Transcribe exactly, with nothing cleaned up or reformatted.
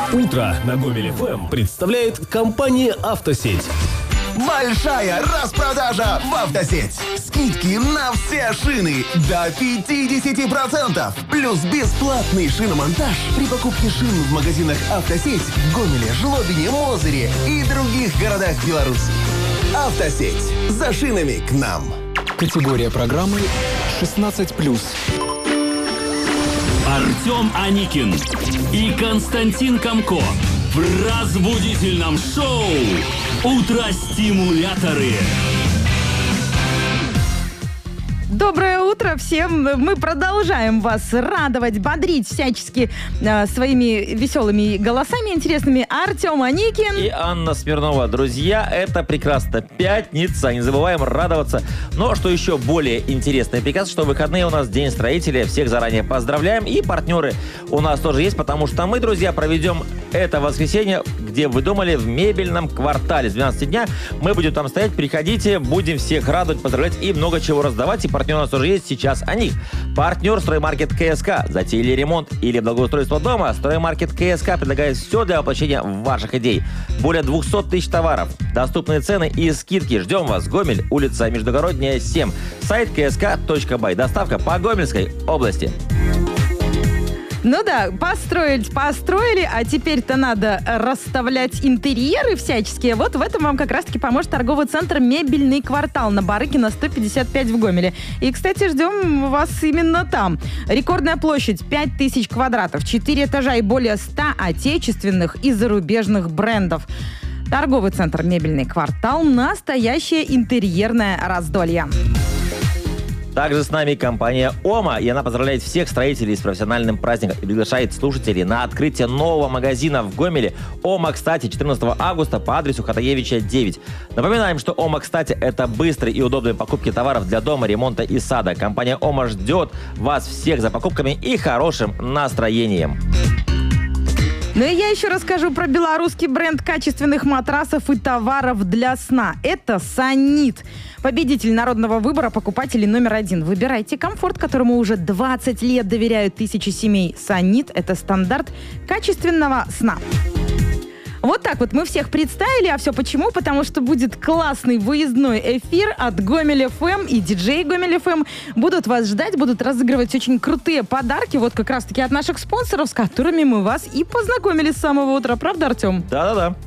Утро на Гомель эф эм представляет компания «Автосеть». Большая распродажа в «Автосеть». Скидки на все шины до пятьдесят процентов. Плюс бесплатный шиномонтаж при покупке шин в магазинах «Автосеть» в Гомеле, Жлобине, Мозыре и других городах Беларуси. «Автосеть». За шинами к нам. Категория программы шестнадцать плюс. Артем Аникин и Константин Комко в разбудительном шоу «Утро-стимуляторы». Доброе утро всем! Мы продолжаем вас радовать, бодрить всячески э, своими веселыми голосами интересными. Артем Аникин и Анна Смирнова. Друзья, это прекрасно. Пятница. Не забываем радоваться. Но что еще более интересный приказ, что в выходные у нас День строителя. Всех заранее поздравляем. И партнеры у нас тоже есть, потому что мы, друзья, проведем это воскресенье, где вы думали, в мебельном квартале. С двенадцати дня мы будем там стоять. Приходите, будем всех радовать, поздравлять и много чего раздавать. И партнер у нас тоже есть сейчас о них. Партнер «Строймаркет КСК». Затеяли ремонт или благоустройство дома? «Строймаркет КСК» предлагает все для воплощения ваших идей. Более двести тысяч товаров, доступные цены и скидки. Ждем вас. Гомель, улица Междугородняя, семь. Сайт ка эс ка точка бай. Доставка по Гомельской области. Ну да, построить построили, а теперь-то надо расставлять интерьеры всяческие. Вот в этом вам как раз-таки поможет торговый центр «Мебельный квартал» на Барыкина сто пятьдесят пять в Гомеле. И, кстати, ждем вас именно там. Рекордная площадь пять тысяч квадратов, четыре этажа и более ста отечественных и зарубежных брендов. Торговый центр «Мебельный квартал» – настоящее интерьерное раздолье. Также с нами компания «Ома», и она поздравляет всех строителей с профессиональным праздником и приглашает слушателей на открытие нового магазина в Гомеле. «Ома», кстати, четырнадцатого августа по адресу Хатаевича, девять. Напоминаем, что «Ома», кстати, это быстрые и удобные покупки товаров для дома, ремонта и сада. Компания «Ома» ждет вас всех за покупками и хорошим настроением. Ну и я еще расскажу про белорусский бренд качественных матрасов и товаров для сна. Это «Санит». Победитель народного выбора покупателей номер один. Выбирайте комфорт, которому уже двадцать лет доверяют тысячи семей. «Санит» — это стандарт качественного сна. Вот так вот мы всех представили. А все почему? Потому что будет классный выездной эфир от Гомель эф эм, и диджеи Гомель эф эм будут вас ждать, будут разыгрывать очень крутые подарки, вот как раз-таки от наших спонсоров, с которыми мы вас и познакомили с самого утра. Правда, Артем? Да-да-да.